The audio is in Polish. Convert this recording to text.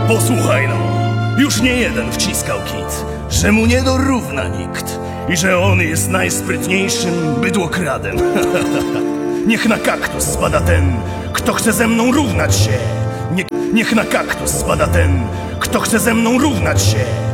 Posłuchaj no, już nie jeden wciskał kit, że mu nie dorówna nikt i że on jest najsprytniejszym bydłokradem. Niech na kaktus spada ten, kto chce ze mną równać się. Niech na kaktus spada ten, kto chce ze mną równać się.